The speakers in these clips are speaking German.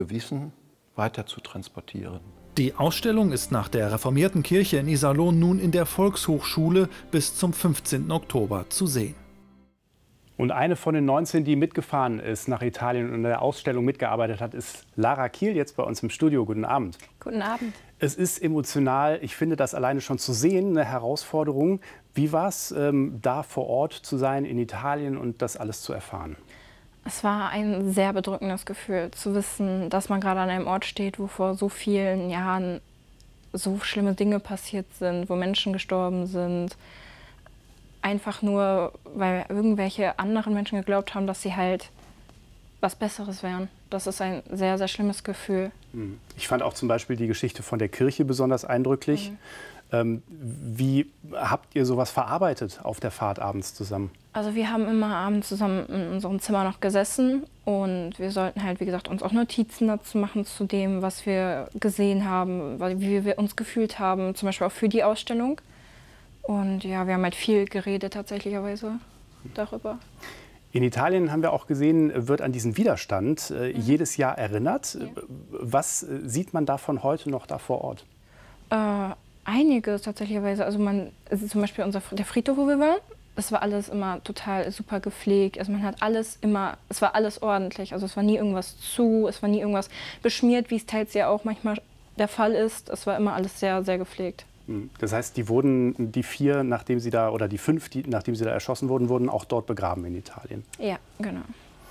Wissen weiter zu transportieren. Die Ausstellung ist nach der reformierten Kirche in Iserlohn nun in der Volkshochschule bis zum 15. Oktober zu sehen. Und eine von den 19, die mitgefahren ist nach Italien und in der Ausstellung mitgearbeitet hat, ist Lara Kiel, jetzt bei uns im Studio. Guten Abend. Guten Abend. Es ist emotional. Ich finde das alleine schon zu sehen, eine Herausforderung. Wie war es, da vor Ort zu sein in Italien und das alles zu erfahren? Es war ein sehr bedrückendes Gefühl, zu wissen, dass man gerade an einem Ort steht, wo vor so vielen Jahren so schlimme Dinge passiert sind, wo Menschen gestorben sind. Einfach nur, weil irgendwelche anderen Menschen geglaubt haben, dass sie halt was Besseres wären. Das ist ein sehr, sehr schlimmes Gefühl. Ich fand auch zum Beispiel die Geschichte von der Kirche besonders eindrücklich. Wie habt ihr sowas verarbeitet auf der Fahrt abends zusammen? Also wir haben immer abends zusammen in unserem Zimmer noch gesessen und wir sollten halt, wie gesagt, uns auch Notizen dazu machen zu dem, was wir gesehen haben, wie wir uns gefühlt haben, zum Beispiel auch für die Ausstellung. Und ja, wir haben halt viel geredet tatsächlicherweise darüber. In Italien haben wir auch gesehen, wird an diesen Widerstand jedes Jahr erinnert. Ja. Was sieht man davon heute noch da vor Ort? Einiges tatsächlicherweise. Also zum Beispiel der Friedhof, wo wir waren, das war alles immer total super gepflegt. Also man hat alles immer, es war alles ordentlich. Also es war nie irgendwas es war nie irgendwas beschmiert, wie es teils ja auch manchmal der Fall ist. Es war immer alles sehr, sehr gepflegt. Das heißt, die 4, nachdem sie da, oder die 5, nachdem sie da erschossen wurden, wurden auch dort begraben in Italien. Ja, genau.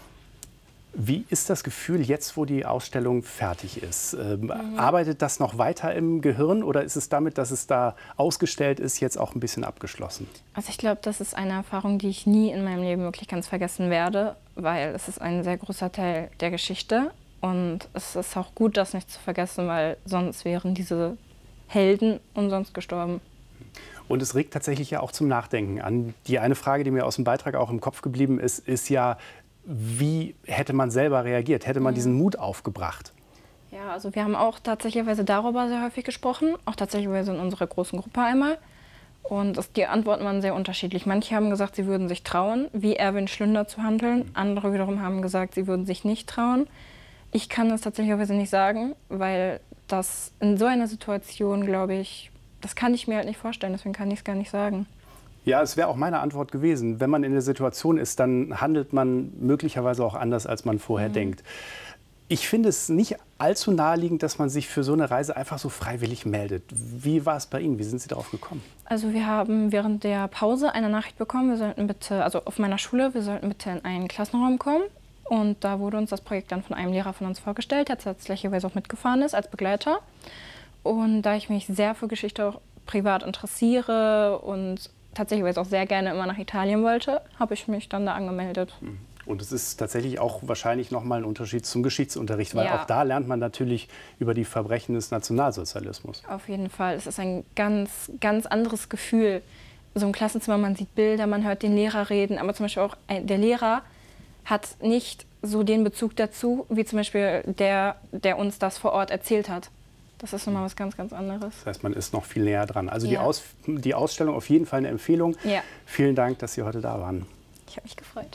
Wie ist das Gefühl jetzt, wo die Ausstellung fertig ist? Arbeitet das noch weiter im Gehirn oder ist es damit, dass es da ausgestellt ist, jetzt auch ein bisschen abgeschlossen? Also ich glaube, das ist eine Erfahrung, die ich nie in meinem Leben wirklich ganz vergessen werde, weil es ist ein sehr großer Teil der Geschichte. Und es ist auch gut, das nicht zu vergessen, weil sonst wären diese Helden umsonst gestorben. Und es regt tatsächlich ja auch zum Nachdenken an. Die eine Frage, die mir aus dem Beitrag auch im Kopf geblieben ist, ist ja, wie hätte man selber reagiert? Hätte man diesen Mut aufgebracht? Ja, also wir haben auch tatsächlich darüber sehr häufig gesprochen, auch tatsächlich in unserer großen Gruppe einmal. Und die Antworten waren sehr unterschiedlich. Manche haben gesagt, sie würden sich trauen, wie Erwin Schlünder zu handeln. Andere wiederum haben gesagt, sie würden sich nicht trauen. Ich kann das tatsächlich nicht sagen, weil das in so einer Situation, glaube ich, das kann ich mir halt nicht vorstellen, deswegen kann ich es gar nicht sagen. Ja, es wäre auch meine Antwort gewesen. Wenn man in der Situation ist, dann handelt man möglicherweise auch anders, als man vorher denkt. Ich finde es nicht allzu naheliegend, dass man sich für so eine Reise einfach so freiwillig meldet. Wie war es bei Ihnen? Wie sind Sie darauf gekommen? Also wir haben während der Pause eine Nachricht bekommen, wir sollten bitte, also auf meiner Schule, wir sollten bitte in einen Klassenraum kommen. Und da wurde uns das Projekt dann von einem Lehrer von uns vorgestellt, der tatsächlich auch mitgefahren ist als Begleiter. Und da ich mich sehr für Geschichte auch privat interessiere und tatsächlich auch sehr gerne immer nach Italien wollte, habe ich mich dann da angemeldet. Und es ist tatsächlich auch wahrscheinlich noch mal ein Unterschied zum Geschichtsunterricht, weil auch da lernt man natürlich über die Verbrechen des Nationalsozialismus. Auf jeden Fall. Es ist ein ganz, ganz anderes Gefühl. So im Klassenzimmer, man sieht Bilder, man hört den Lehrer reden, aber zum Beispiel auch der Lehrer hat nicht so den Bezug dazu, wie zum Beispiel der uns das vor Ort erzählt hat. Das ist nochmal was ganz, ganz anderes. Das heißt, man ist noch viel näher dran. Also die Ausstellung auf jeden Fall eine Empfehlung. Ja. Vielen Dank, dass Sie heute da waren. Ich habe mich gefreut.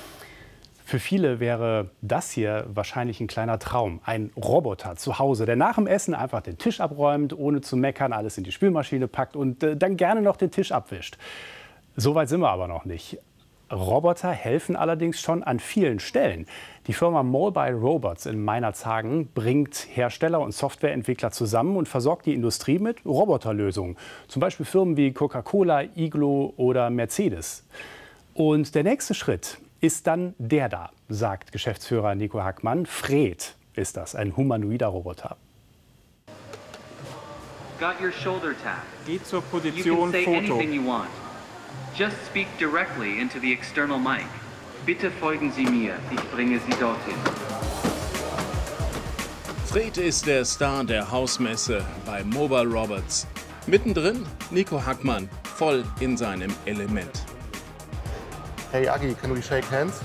Für viele wäre das hier wahrscheinlich ein kleiner Traum. Ein Roboter zu Hause, der nach dem Essen einfach den Tisch abräumt, ohne zu meckern, alles in die Spülmaschine packt und dann gerne noch den Tisch abwischt. So weit sind wir aber noch nicht. Roboter helfen allerdings schon an vielen Stellen. Die Firma Mobile Robots in Meinerzhagen bringt Hersteller und Softwareentwickler zusammen und versorgt die Industrie mit Roboterlösungen. Zum Beispiel Firmen wie Coca-Cola, Iglo oder Mercedes. Und der nächste Schritt ist dann der da, sagt Geschäftsführer Nico Hackmann. Fred ist das, ein humanoider Roboter. Geht zur Position Foto. Just speak directly into the external mic. Bitte folgen Sie mir, ich bringe Sie dorthin. Fred ist der Star der Hausmesse bei Mobile Robots. Mittendrin Nico Hackmann, voll in seinem Element. Hey Agi, can we shake hands?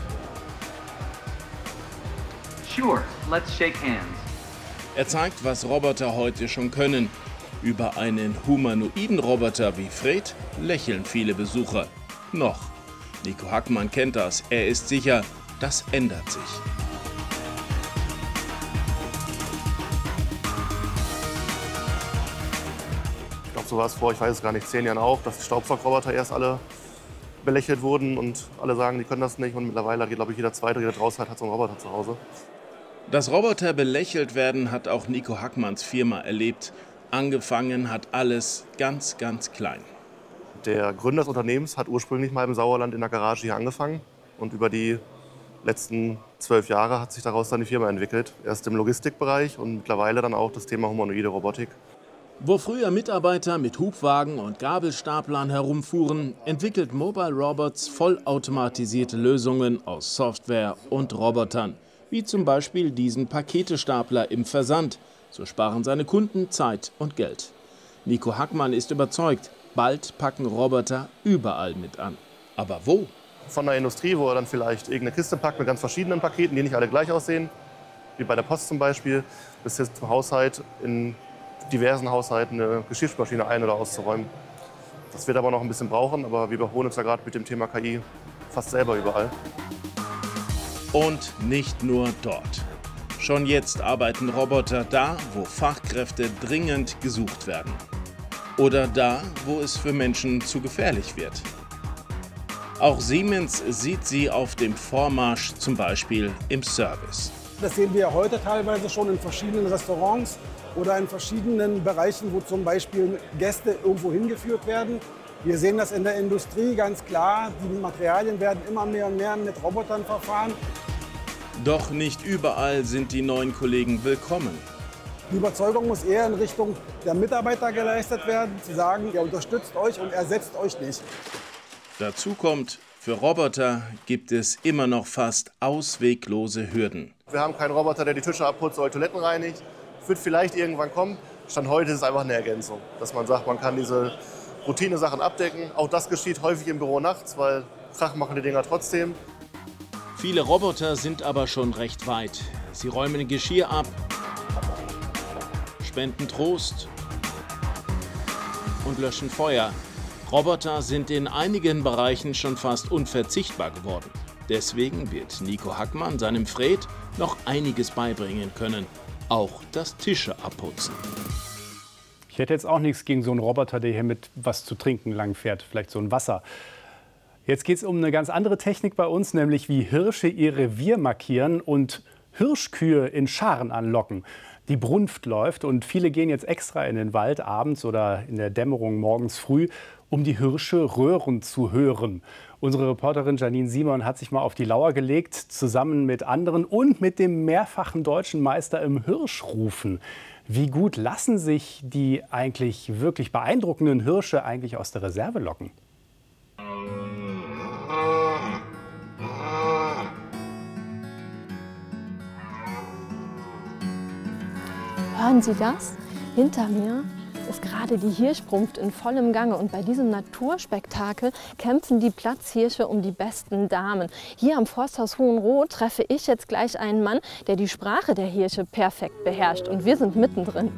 Sure, let's shake hands. Er zeigt, was Roboter heute schon können. Über einen humanoiden Roboter wie Fred lächeln viele Besucher. Noch. Nico Hackmann kennt das. Er ist sicher, das ändert sich. So war es vor, ich weiß es gar nicht, 10 Jahren auch, dass die Staubsaugroboter erst alle belächelt wurden und alle sagen, die können das nicht. Und mittlerweile hat, glaube ich, jeder Zweite, der draußen hat so einen Roboter zu Hause. Dass Roboter belächelt werden, hat auch Nico Hackmanns Firma erlebt. Angefangen hat alles ganz, ganz klein. Der Gründer des Unternehmens hat ursprünglich mal im Sauerland in der Garage hier angefangen. Und über die letzten 12 Jahre hat sich daraus dann die Firma entwickelt. Erst im Logistikbereich und mittlerweile dann auch das Thema humanoide Robotik. Wo früher Mitarbeiter mit Hubwagen und Gabelstaplern herumfuhren, entwickelt Mobile Robots vollautomatisierte Lösungen aus Software und Robotern. Wie zum Beispiel diesen Paketestapler im Versand. So sparen seine Kunden Zeit und Geld. Nico Hackmann ist überzeugt, bald packen Roboter überall mit an. Aber wo? Von der Industrie, wo er dann vielleicht irgendeine Kiste packt mit ganz verschiedenen Paketen, die nicht alle gleich aussehen, wie bei der Post zum Beispiel, bis jetzt zum Haushalt in diversen Haushalten eine Geschirrspülmaschine ein- oder auszuräumen. Das wird aber noch ein bisschen brauchen, aber wir überholen uns ja gerade mit dem Thema KI fast selber überall. Und nicht nur dort. Schon jetzt arbeiten Roboter da, wo Fachkräfte dringend gesucht werden. Oder da, wo es für Menschen zu gefährlich wird. Auch Siemens sieht sie auf dem Vormarsch, zum Beispiel im Service. Das sehen wir heute teilweise schon in verschiedenen Restaurants oder in verschiedenen Bereichen, wo zum Beispiel Gäste irgendwo hingeführt werden. Wir sehen das in der Industrie ganz klar. Die Materialien werden immer mehr und mehr mit Robotern verfahren. Doch nicht überall sind die neuen Kollegen willkommen. Die Überzeugung muss eher in Richtung der Mitarbeiter geleistet werden, zu sagen, er unterstützt euch und ersetzt euch nicht. Dazu kommt, für Roboter gibt es immer noch fast ausweglose Hürden. Wir haben keinen Roboter, der die Tische abputzt oder Toiletten reinigt. Wird vielleicht irgendwann kommen. Stand heute ist es einfach eine Ergänzung, dass man sagt, man kann diese Routine-Sachen abdecken. Auch das geschieht häufig im Büro nachts, weil Krach machen die Dinger trotzdem. Viele Roboter sind aber schon recht weit. Sie räumen Geschirr ab, spenden Trost und löschen Feuer. Roboter sind in einigen Bereichen schon fast unverzichtbar geworden. Deswegen wird Nico Hackmann seinem Fred noch einiges beibringen können. Auch das Tische abputzen. Ich hätte jetzt auch nichts gegen so einen Roboter, der hier mit was zu trinken langfährt, vielleicht so ein Wasser. Jetzt geht es um eine ganz andere Technik bei uns, nämlich wie Hirsche ihr Revier markieren und Hirschkühe in Scharen anlocken. Die Brunft läuft und viele gehen jetzt extra in den Wald abends oder in der Dämmerung morgens früh, um die Hirsche röhren zu hören. Unsere Reporterin Janine Simon hat sich mal auf die Lauer gelegt, zusammen mit anderen und mit dem mehrfachen deutschen Meister im Hirschrufen. Wie gut lassen sich die eigentlich wirklich beeindruckenden Hirsche eigentlich aus der Reserve locken? Hören Sie das? Hinter mir ist gerade die Hirschbrunft in vollem Gange und bei diesem Naturspektakel kämpfen die Platzhirsche um die besten Damen. Hier am Forsthaus Hohenroth treffe ich jetzt gleich einen Mann, der die Sprache der Hirsche perfekt beherrscht und wir sind mittendrin.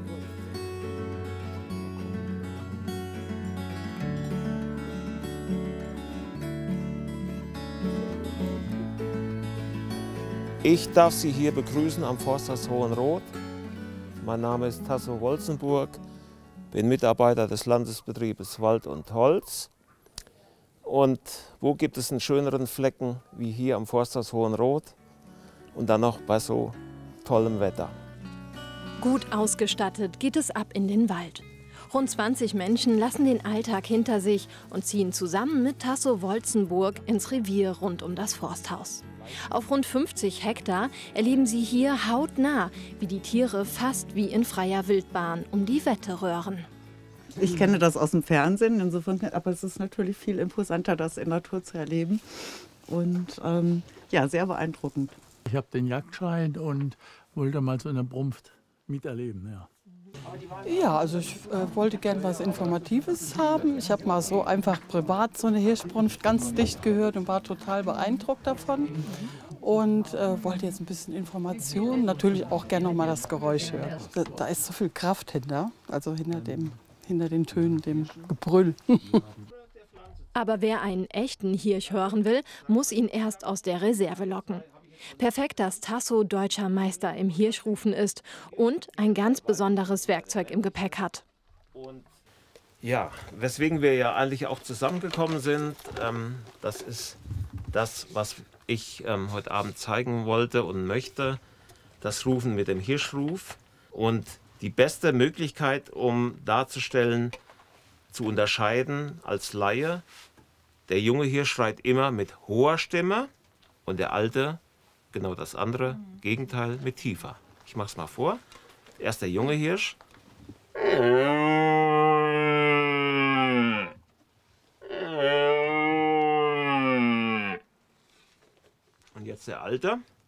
Ich darf Sie hier begrüßen am Forsthaus Hohenroth. Mein Name ist Tasso Wolzenburg, bin Mitarbeiter des Landesbetriebes Wald und Holz. Und wo gibt es einen schöneren Flecken wie hier am Forsthaus Hohenroth und dann noch bei so tollem Wetter. Gut ausgestattet geht es ab in den Wald. Rund 20 Menschen lassen den Alltag hinter sich und ziehen zusammen mit Tasso Wolzenburg ins Revier rund um das Forsthaus. Auf rund 50 Hektar erleben sie hier hautnah, wie die Tiere fast wie in freier Wildbahn um die Wette röhren. Ich kenne das aus dem Fernsehen, insofern, aber es ist natürlich viel imposanter, das in Natur zu erleben. Und ja, sehr beeindruckend. Ich habe den Jagdschein und wollte mal so eine Brunft miterleben. Ja. Ja, also ich wollte gern was Informatives haben. Ich habe mal so einfach privat so eine Hirschbrunft ganz dicht gehört und war total beeindruckt davon. Und wollte jetzt ein bisschen Information, natürlich auch gerne noch mal das Geräusch hören. Da ist so viel Kraft hinter, also hinter den Tönen, dem Gebrüll. Aber wer einen echten Hirsch hören will, muss ihn erst aus der Reserve locken. Perfekt, dass Tasso deutscher Meister im Hirschrufen ist und ein ganz besonderes Werkzeug im Gepäck hat. Ja, weswegen wir ja eigentlich auch zusammengekommen sind, das ist das, was ich heute Abend zeigen wollte und möchte, das Rufen mit dem Hirschruf. Und die beste Möglichkeit, um darzustellen, zu unterscheiden als Laie, der junge Hirsch schreit immer mit hoher Stimme und der alte, genau das andere, Gegenteil, mit tiefer. Ich mache es mal vor. Erst der junge Hirsch. Und jetzt der alte.